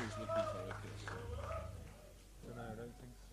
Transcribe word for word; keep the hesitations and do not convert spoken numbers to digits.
always looking for a kiss. So. Don't know. I don't think